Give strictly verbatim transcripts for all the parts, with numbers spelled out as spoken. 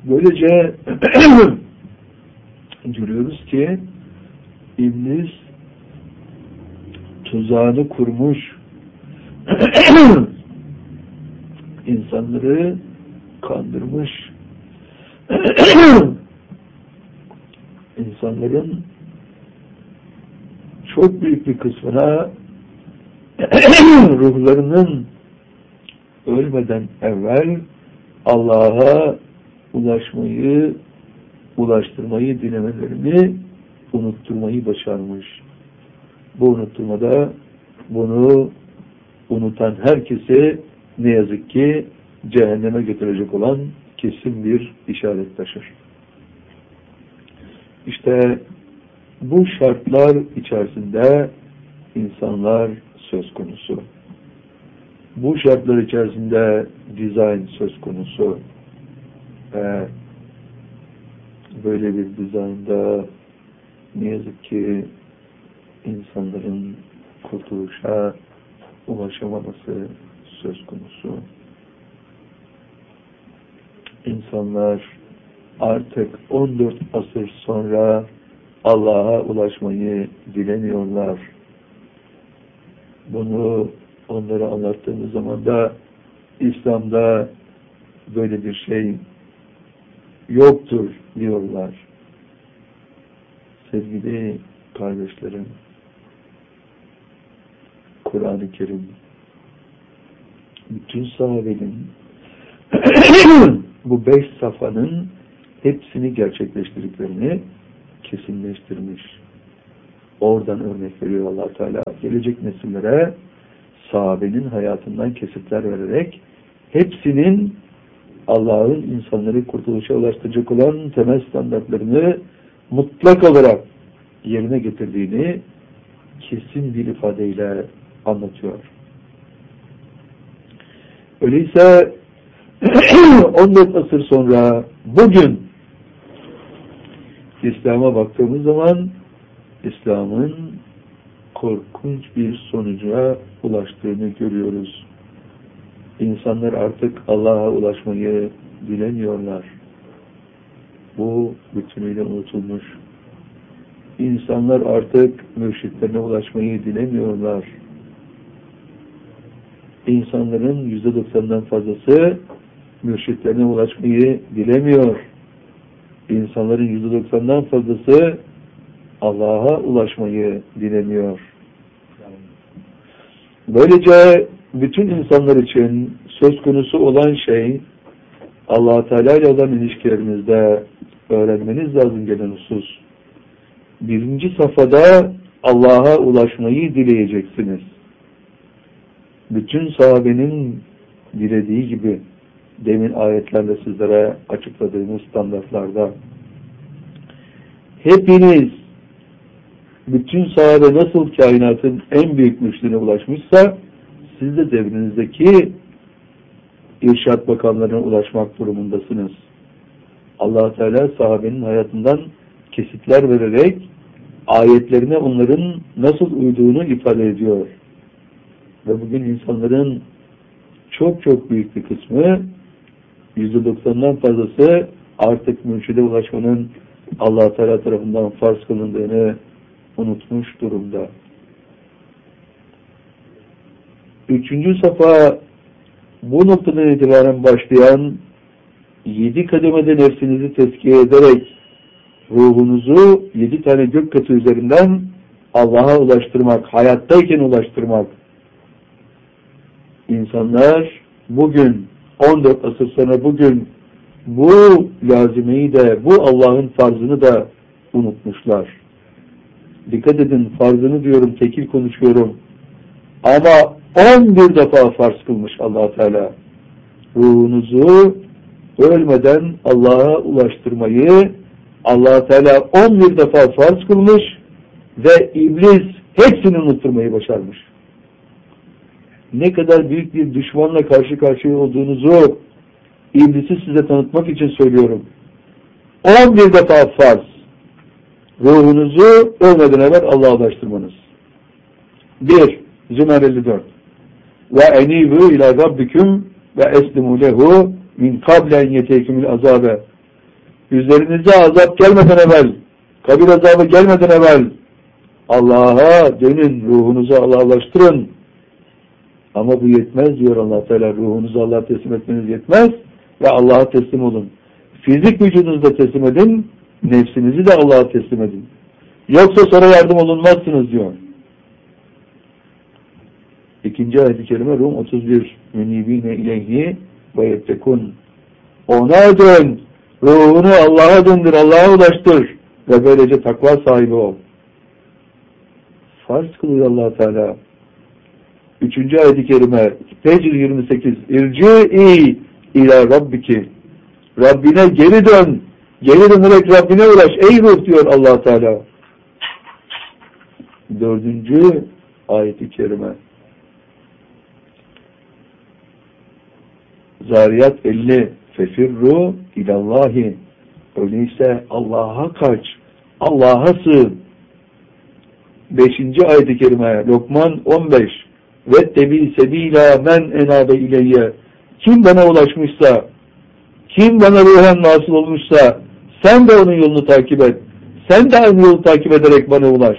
Böylece görüyoruz ki İblis tuzağını kurmuş, insanları kandırmış, insanların çok büyük bir kısmına ruhlarının ölmeden evvel Allah'a ulaşmayı, ulaştırmayı dilemelerini unutturmayı başarmış. Bu unutturmada bunu unutan herkese ne yazık ki cehenneme götürecek olan kesin bir işaret taşır. İşte bu şartlar içerisinde insanlar söz konusu. Bu şartlar içerisinde dizayn söz konusu. Ve böyle bir dizaynda ne yazık ki insanların kurtuluşa ulaşamaması söz konusu. İnsanlar artık on dört asır sonra Allah'a ulaşmayı dilemiyorlar. Bunu onlara anlattığımız zaman da İslam'da böyle bir şey yoktur diyorlar. Sevgili kardeşlerim, Kur'an-ı Kerim bütün sahabenin bu beş safhanın hepsini gerçekleştirdiklerini kesinleştirmiş. Oradan örnek veriyor Allah Teala. Gelecek nesillere sahabenin hayatından kesitler vererek hepsinin Allah'ın insanları kurtuluşa ulaştıracak olan temel standartlarını mutlak olarak yerine getirdiğini kesin bir ifadeyle anlatıyor. Öyleyse on dört asır sonra bugün İslam'a baktığımız zaman İslam'ın korkunç bir sonuca ulaştığını görüyoruz. İnsanlar artık Allah'a ulaşmayı dilemiyorlar. Bu bütünüyle unutulmuş. İnsanlar artık mürşitlerine ulaşmayı dilemiyorlar. İnsanların yüzde doksanından fazlası mürşitlerine ulaşmayı dilemiyor. İnsanların yüzde doksanından fazlası Allah'a ulaşmayı dilemiyor. Böylece bütün insanlar için söz konusu olan şey Allah Teala ile olan ilişkilerinizde öğrenmeniz lazım gelen husus. Birinci safhada Allah'a ulaşmayı dileyeceksiniz. Bütün sahabenin dilediği gibi demin ayetlerle sizlere açıkladığımız standartlarda hepiniz bütün sahabe nasıl kainatın en büyük müşterine ulaşmışsa siz de devrinizdeki irşad bakanlarına ulaşmak durumundasınız. Allah Teala sahabenin hayatından kesitler vererek ayetlerine onların nasıl uyduğunu ifade ediyor. Ve bugün insanların çok çok büyük bir kısmı yüzde doksanından fazlası artık mürşide ulaşmanın Allah Teala tarafından farz kılındığını unutmuş durumda. Üçüncü safa bu noktadan itibaren başlayan yedi kademede nefsinizi tezkiye ederek ruhunuzu yedi tane gök katı üzerinden Allah'a ulaştırmak, hayattayken ulaştırmak. İnsanlar bugün on dört asır sonra bugün bu lazimeyi de, bu Allah'ın farzını da unutmuşlar. Dikkat edin, farzını diyorum, tekil konuşuyorum. Ama on bir defa farz kılmış Allah Teala. Ruhunuzu ölmeden Allah'a ulaştırmayı Allah Teala on bir defa farz kılmış ve iblis hepsini unutturmayı başarmış. Ne kadar büyük bir düşmanla karşı karşıya olduğunuzu iblisi size tanıtmak için söylüyorum. on bir defa farz. Ruhunuzu ölmeden evvel Allah'a ulaştırmanız. bir. Zümer elli dört. Ve enibu ila rabbikum ve eslimu lehu min kablen yeteykümül azabe. üzerinize azap gelmeden evvel, kabir azabı gelmeden evvel Allah'a dönün, ruhunuzu Allah'laştırın. Ama bu yetmez diyor Allah Teala. Ruhunuzu Allah'a teslim etmeniz yetmez ve Allah'a teslim olun. Fizik vücudunuzu da teslim edin, nefsinizi de Allah'a teslim edin. Yoksa sonra yardım olunmazsınız diyor. İkinci ayet-i kerime Rum otuz bir. Münibine ileyhi ve yettekun. Ona dön, ruhunu Allah'a döndür, Allah'a ulaştır ve böylece takva sahibi ol. Farz kılıyor Allah Teala. Üçüncü ayet-i kerime Fecr yirmi sekiz. İrci'i ila rabbiki. Rabbine geri dön. Geri dönerek Rabbine ulaş. Ey ruh diyor Allah Teala. Dördüncü ayet-i kerime Zariyat elli. Fefirru ilallahi. Öyleyse Allah'a kaç. Allah'a sığın. Beşinci ayet-i kerime Lokman on beş. Vettebi sebila men enabe ileyye. Kim bana ulaşmışsa, kim bana ruhen nasıl olmuşsa, sen de onun yolunu takip et. Sen de aynı yolu takip ederek bana ulaş.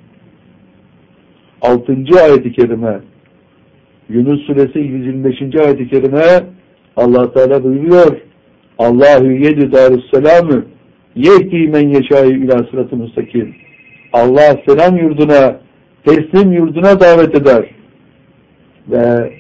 Altıncı ayet-i kerime Yunus suresi yüz yirmi beşinci ayet-i kerime Allah Teala buyuruyor. Allahu yedü darusselamü yehdi men yeşâi ilâ sıratı müstakim. Allah selam yurduna, teslim yurduna davet eder. Ve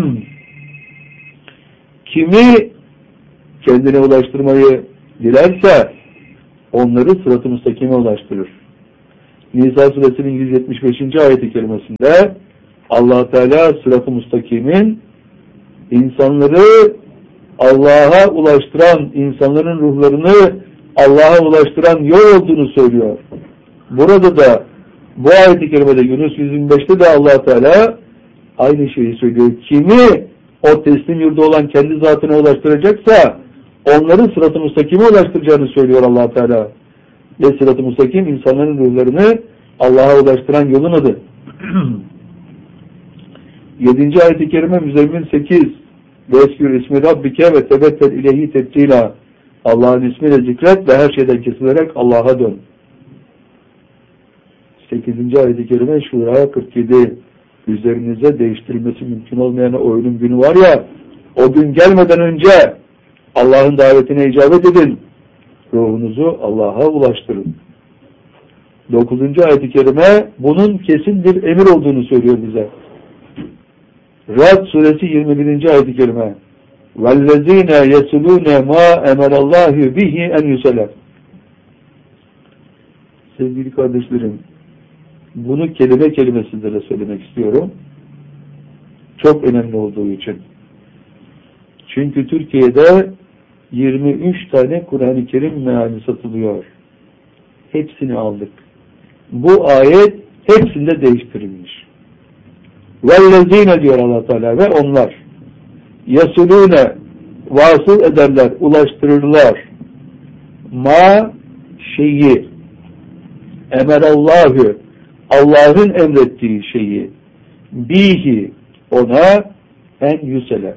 kimi kendine ulaştırmayı dilerse onları sırat-ı müstakime ulaştırır. Nisa suresinin yüz yetmiş beşinci ayet-i kerimesinde Allah Teala sırat-ı müstakimin insanları Allah'a ulaştıran, insanların ruhlarını Allah'a ulaştıran yol olduğunu söylüyor. Burada da bu ayet-i kerimede Yunus yüz yirmi beşte de Allah Teala aynı şeyi söylüyor. Kimi o teslim yurdu olan kendi zatına ulaştıracaksa onları sırat-ı müstakime ulaştıracağını söylüyor Allah Teala. Ve sırat-ı müstakim insanların ruhlarını Allah'a ulaştıran yolun adı. Yedinci ayet-i kerime Müzzemmil sekiz. Veskür ismi Rabbike ve tebettel ileyhi tebtila. Allah'ın ismiyle zikret ve her şeyden kesilerek Allah'a dön. sekizinci ayet-i kerime Şura kırk yedi. Üzerinize değiştirilmesi mümkün olmayan o ölüm günü var ya, o gün gelmeden önce Allah'ın davetine icabet edin. Ruhunuzu Allah'a ulaştırın. dokuzuncu ayet-i kerime bunun kesin bir emir olduğunu söylüyor bize. Ra'd suresi yirmi birinci ayet-i kerime وَالَّذ۪ينَ يَسُلُونَ مَا اَمَرَ اللّٰهُ بِهِ اَنْ يُسَلَمْ. Sevgili kardeşlerim, bunu kelime kelime sizlere söylemek istiyorum. Çok önemli olduğu için. Çünkü Türkiye'de yirmi üç tane Kur'an-ı Kerim meali satılıyor. Hepsini aldık. Bu ayet hepsinde değiştirilmiş. وَالَّذ۪ينَ diyor Allah Teala ve onlar yasulûne vasıl ederler, ulaştırırlar. Ma şeyi emerallahü Allah'ın emrettiği şeyi bihi ona en yüsele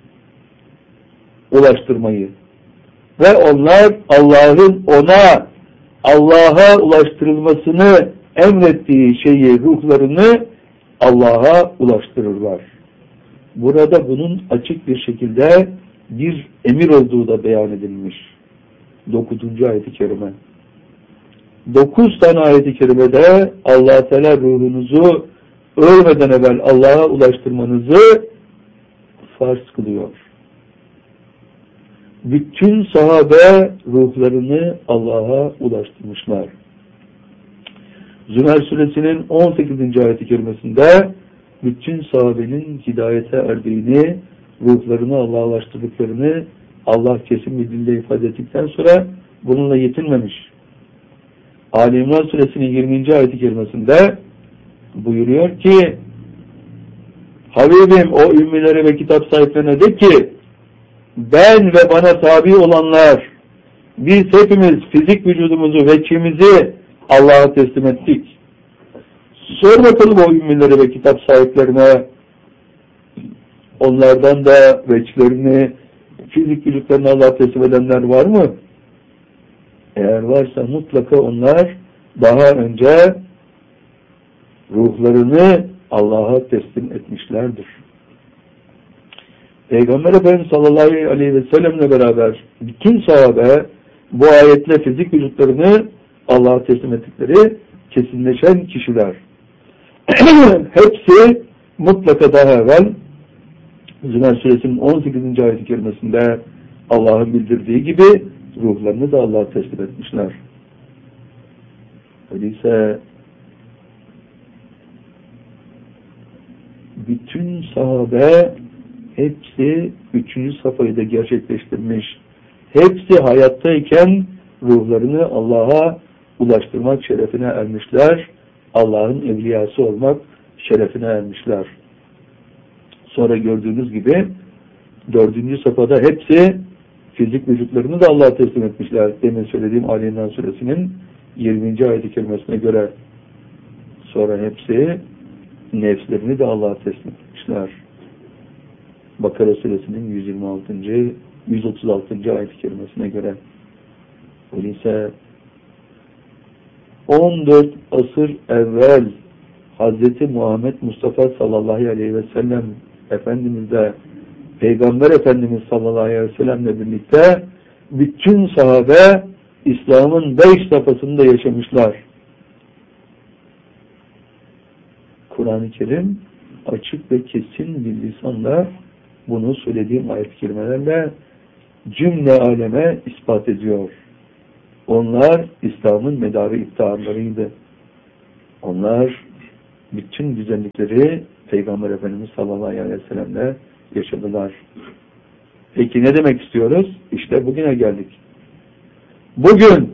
ulaştırmayı ve onlar Allah'ın ona Allah'a ulaştırılmasını emrettiği şeyi, ruhlarını Allah'a ulaştırırlar. Burada bunun açık bir şekilde bir emir olduğu da beyan edilmiş. Dokuzuncu ayet-i kerime. Dokuz tane ayet-i kerimede Allah Teala ruhunuzu ölmeden evvel Allah'a ulaştırmanızı farz kılıyor. Bütün sahabe ruhlarını Allah'a ulaştırmışlar. Zümer suresinin on sekizinci ayet-i kerimesinde bütün sahabenin hidayete erdiğini, ruhlarını Allah'a ulaştırdıklarını Allah kesin bir dille ifade ettikten sonra bununla yetinmemiş. Ali İmran suresinin yirminci ayet-i kerimesinde buyuruyor ki Habibim o ümmilere ve kitap sahiplerine de ki ben ve bana tabi olanlar biz hepimiz fizik vücudumuzu ve çimizi Allah'a teslim ettik. Sor bakalım o ümmilere ve kitap sahiplerine onlardan da veçlerini fizik vücutlarını Allah'a teslim edenler var mı? eğer varsa mutlaka onlar daha önce ruhlarını Allah'a teslim etmişlerdir. Peygamber Efendimiz sallallahu aleyhi ve sellemle beraber bütün sahabe bu ayetle fizik vücutlarını Allah'a teslim ettikleri kesinleşen kişiler. Hepsi mutlaka daha evvel Zümer suresinin on sekizinci ayet-i kerimesinde Allah'ın bildirdiği gibi ruhlarını da Allah'a teslim etmişler. Öyleyse bütün sahabe hepsi üçüncü safhayı da gerçekleştirmiş. Hepsi hayattayken ruhlarını Allah'a ulaştırmak şerefine ermişler. Allah'ın evliyası olmak şerefine ermişler. Sonra gördüğünüz gibi dördüncü safhada hepsi fizik vücutlarını da Allah'a teslim etmişler. Demin söylediğim Ali İmran suresinin yirminci ayet-i kerimesine göre. Sonra hepsi nefslerini de Allah'a teslim etmişler. Bakara suresinin yüz yirmi altıncı yüz otuz altıncı ayet-i kerimesine göre. Öyleyse on dört asır evvel Hazreti Muhammed Mustafa sallallahu aleyhi ve sellem Efendimiz de Peygamber Efendimiz sallallahu aleyhi ve sellemle birlikte bütün sahabe İslam'ın beş safhasında yaşamışlar. Kur'an-ı Kerim açık ve kesin bir lisanla bunu söylediğim ayet-i kerimelerle cümle aleme ispat ediyor. Onlar İslam'ın medarı iftiharlarıydı. Onlar bütün güzellikleri Peygamber Efendimiz sallallahu aleyhi ve sellemle yaşadılar. Peki ne demek istiyoruz? İşte bugüne geldik. Bugün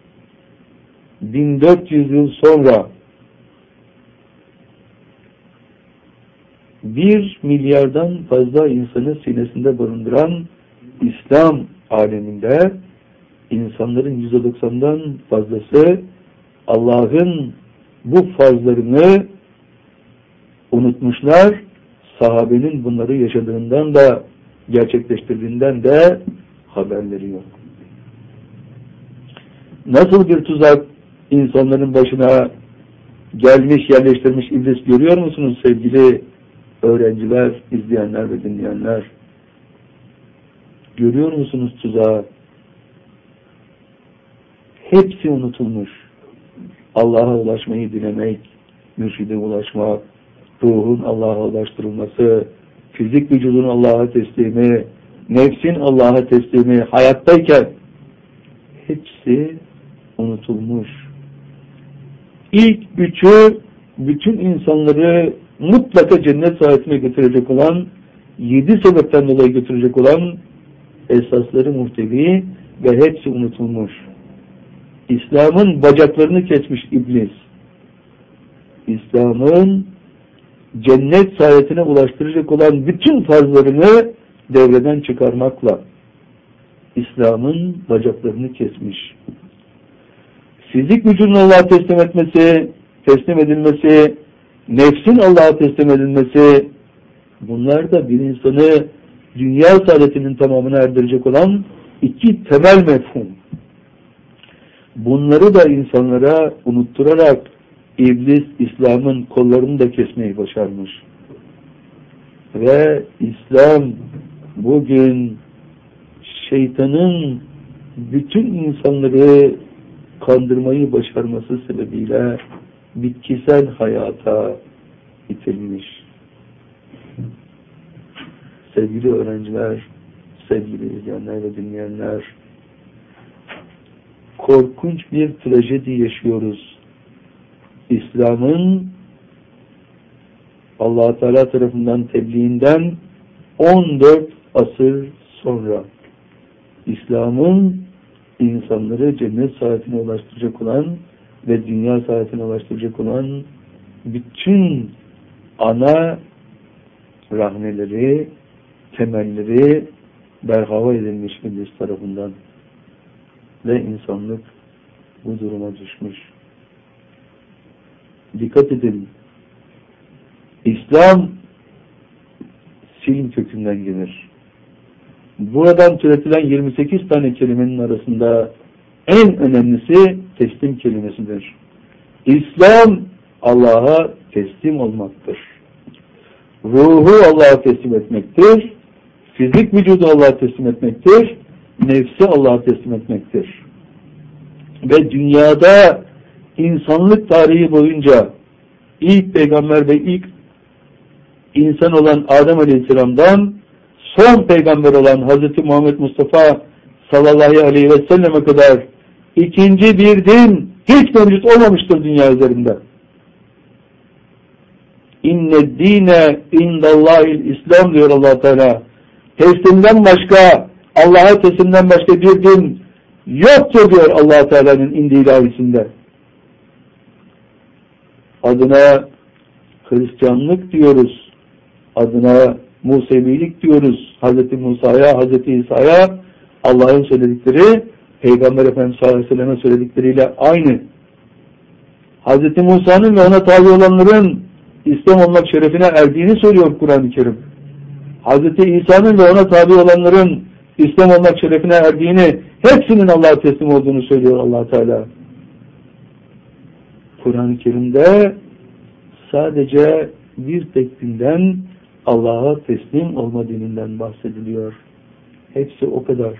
bin dört yüz yıl sonra bir milyardan fazla insanı sinesinde barındıran İslam aleminde insanların yüzde doksandan fazlası Allah'ın bu farzlarını unutmuşlar. Sahabenin bunları yaşadığından da gerçekleştirdiğinden de haberleri yok. Nasıl bir tuzak insanların başına gelmiş, yerleştirmiş iblis görüyor musunuz sevgili öğrenciler, izleyenler ve dinleyenler? Görüyor musunuz tuzağı? Hepsi unutulmuş. Allah'a ulaşmayı dilemek, mürşide ulaşmak, ruhun Allah'a ulaştırılması, fizik vücudun Allah'a teslimi, nefsin Allah'a teslimi, hayattayken hepsi unutulmuş. İlk üçü bütün insanları mutlaka cennet saadetine götürecek olan, yedi sebepten dolayı götürecek olan esasları muhtevi ve hepsi unutulmuş. İslam'ın bacaklarını kesmiş iblis. İslam'ın cennet saadetine ulaştıracak olan bütün farzlarını devreden çıkarmakla İslam'ın bacaklarını kesmiş. Fizik vücudun Allah'a teslim etmesi, teslim edilmesi, nefsin Allah'a teslim edilmesi, bunlar da bir insanı dünya saadetinin tamamına erdirecek olan iki temel mefhum. Bunları da insanlara unutturarak iblis İslam'ın kollarını da kesmeyi başarmış. Ve İslam bugün şeytanın bütün insanları kandırmayı başarması sebebiyle bitkisel hayata itilmiş. Sevgili öğrenciler, sevgili izleyenler ve dinleyenler, korkunç bir trajedi yaşıyoruz. İslam'ın Allah Teala tarafından tebliğinden on dört asır sonra İslam'ın insanları cennet saadetine ulaştıracak olan ve dünya saadetine ulaştıracak olan bütün ana rahneleri, temelleri berhava edilmiş iblis tarafından ve insanlık bu duruma düşmüş. Dikkat edin. İslam silm kökünden gelir. Buradan türetilen yirmi sekiz tane kelimenin arasında en önemlisi teslim kelimesidir. İslam Allah'a teslim olmaktır. Ruhu Allah'a teslim etmektir. Fizik vücudu Allah'a teslim etmektir. Nefsi Allah'a teslim etmektir. Ve dünyada insanlık tarihi boyunca ilk peygamber ve ilk insan olan Adem Aleyhisselam'dan son peygamber olan Hazreti Muhammed Mustafa sallallahu aleyhi ve selleme kadar ikinci bir din hiç mevcut olmamıştır dünya üzerinde. İnne dine indallahil İslam diyor Allah Teala. Teslimden başka, Allah'a teslimden başka bir din yoktur diyor Allah Teala'nın indi ilahisinde. Adına Hristiyanlık diyoruz. Adına Musevilik diyoruz. Hazreti Musa'ya, Hazreti İsa'ya Allah'ın söyledikleri Peygamber Efendimiz sallallahu aleyhi ve sellem'e söyledikleriyle aynı. Hazreti Musa'nın ve ona tabi olanların İslam olmak şerefine erdiğini söylüyor Kur'an-ı Kerim. Hazreti İsa'nın ve ona tabi olanların İslam olmak şerefine erdiğini, hepsinin Allah'a teslim olduğunu söylüyor Allah Teala. Kur'an-ı Kerim'de sadece bir tek dinden, Allah'a teslim olma dininden bahsediliyor. Hepsi o kadar.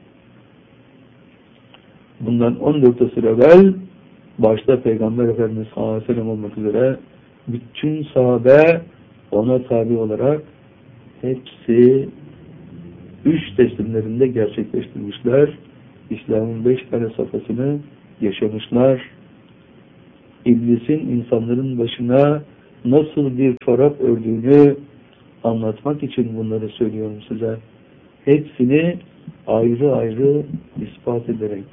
Bundan on dört asır evvel başta Peygamber Efendimiz sallallahu aleyhi ve sellem olmak üzere bütün sahabe ona tabi olarak hepsi üç teslimlerinde gerçekleştirmişler. İslam'ın beş tane safhasını yaşamışlar. İblisin insanların başına nasıl bir çorap ördüğünü anlatmak için bunları söylüyorum size. Hepsini ayrı ayrı ispat ederek.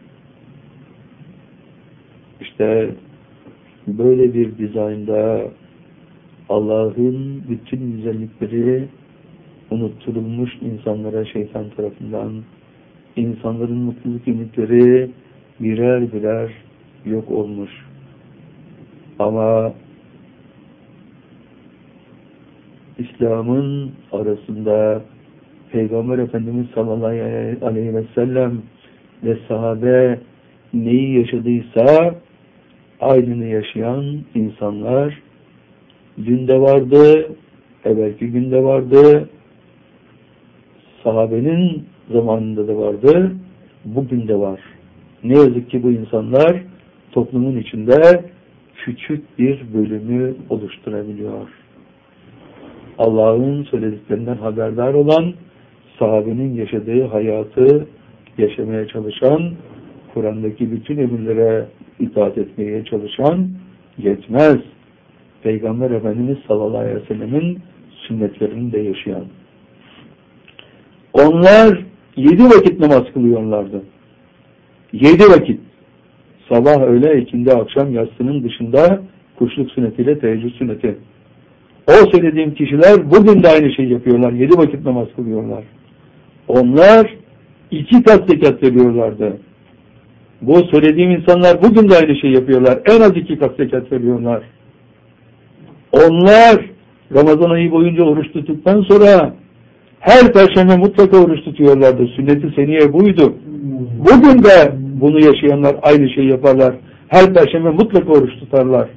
İşte böyle bir dizaynda Allah'ın bütün güzellikleri unutturulmuş insanlara şeytan tarafından, insanların mutluluk ümitleri birer birer yok olmuş. Ama İslam'ın arasında Peygamber Efendimiz sallallahu aleyhi ve sellem ve sahabe neyi yaşadıysa aynını yaşayan insanlar dün de vardı, evvelki günde vardı, sahabenin zamanında da vardı, bugün de var. Ne yazık ki bu insanlar toplumun içinde küçük bir bölümü oluşturabiliyor. Allah'ın söylediklerinden haberdar olan, sahabenin yaşadığı hayatı yaşamaya çalışan, Kur'an'daki bütün emirlere itaat etmeye çalışan yetmez. Peygamber Efendimiz sallallahu aleyhi ve sellemin sünnetlerini de yaşayan. Onlar yedi vakit namaz kılıyorlardı. Yedi vakit. Sabah, öğle, ikindi, akşam, yatsının dışında kuşluk sünnetiyle teheccüd sünneti. O söylediğim kişiler bugün de aynı şeyi yapıyorlar. Yedi vakit namaz kılıyorlar. Onlar iki kat zekat veriyorlardı. Bu söylediğim insanlar bugün de aynı şeyi yapıyorlar. En az iki kat zekat veriyorlar. Onlar Ramazan ayı boyunca oruç tuttuktan sonra her perşembe mutlaka oruç tutuyorlardı. Sünnet-i seniye buydu. Bugün de bunu yaşayanlar aynı şeyi yaparlar. Her perşembe mutlaka oruç tutarlar.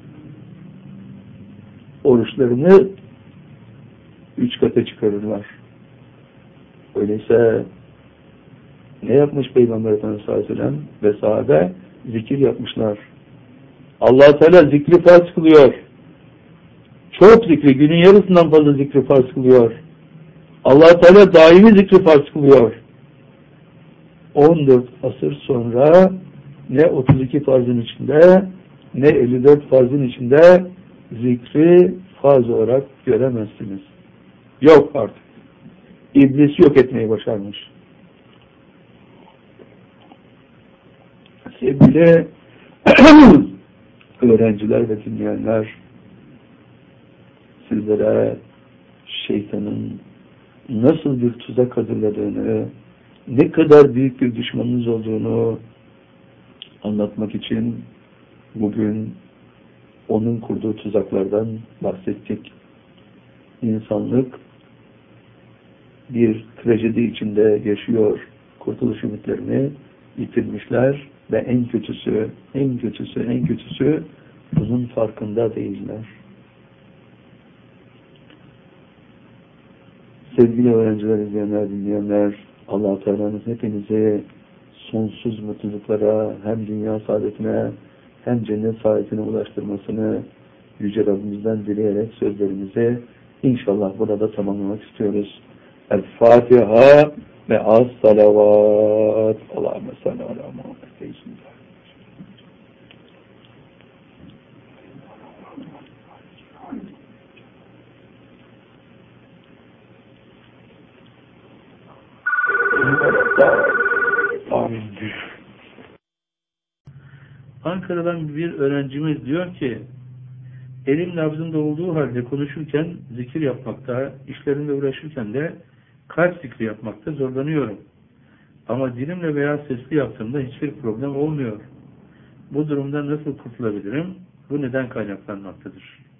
Oruçlarını üç kata çıkarırlar. Öyleyse ne yapmış Peygamber Efendimiz sallallahu aleyhi ve sellem ve sahabe? Zikir yapmışlar. Allah Teala zikri farz kılıyor. Çok zikri, günün yarısından fazla zikri farz kılıyor. Allah Teala daimi zikri farz kılıyor. on dört asır sonra ne otuz iki farzın içinde ne elli dört farzın içinde zikri farz olarak göremezsiniz. Yok artık. İblis yok etmeyi başarmış. Sevgili öğrenciler ve dinleyenler, sizlere şeytanın nasıl bir tuzak hazırladığını, ne kadar büyük bir düşmanınız olduğunu anlatmak için bugün onun kurduğu tuzaklardan bahsettik. İnsanlık bir trajedi içinde yaşıyor. Kurtuluş ümitlerini yitirmişler ve en kötüsü, en kötüsü, en kötüsü bunun farkında değiller. Sevgili öğrenciler, izleyenler, dinleyenler, Allah-u Teala'nın hepinizi sonsuz mutluluklara, hem dünya saadetine hem cennet saadetine ulaştırmasını Yüce Rabbimizden dileyerek sözlerimizi inşallah burada tamamlamak istiyoruz. El-Fatiha ve as-salavat. Allahümme salli ala Muhammed. Bismillah. Amin. Ankara'dan bir öğrencimiz diyor ki, elim nabzımda olduğu halde konuşurken zikir yapmakta, işlerimle uğraşırken de kalp zikri yapmakta zorlanıyorum. Ama dilimle veya sesli yaptığımda hiçbir problem olmuyor. Bu durumdan nasıl kurtulabilirim? Bu neden kaynaklanmaktadır?